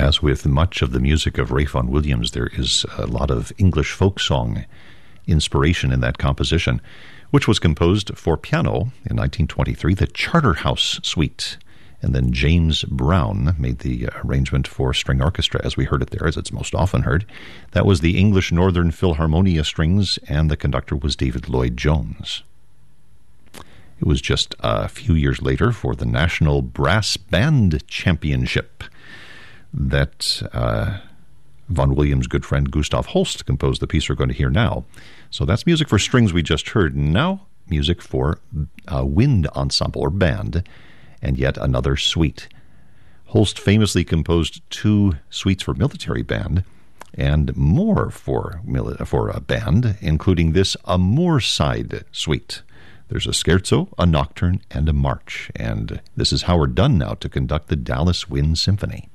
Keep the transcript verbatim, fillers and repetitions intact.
As with much of the music of Ralph Vaughan Williams, there is a lot of English folk song inspiration in that composition, which was composed for piano in nineteen twenty-three, the Charterhouse Suite. And then James Brown made the arrangement for string orchestra, as we heard it there, as it's most often heard. That was the English Northern Philharmonia Strings, and the conductor was David Lloyd Jones. It was just a few years later for the National Brass Band Championship that uh, Vaughan Williams' good friend Gustav Holst composed the piece we're going to hear now. So that's music for strings we just heard. Now, music for a wind ensemble or band, and yet another suite. Holst famously composed two suites for military band, and more for, for a band, including this, a Moorside suite. There's a scherzo, a nocturne, and a march, and this is Howard Dunn now to conduct the Dallas Wind Symphony.